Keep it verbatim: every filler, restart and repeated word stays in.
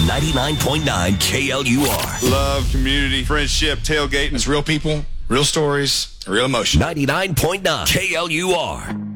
ninety-nine point nine K L U R. Love, community, friendship, tailgating. It's real people, real stories, real emotion. ninety-nine point nine K L U R.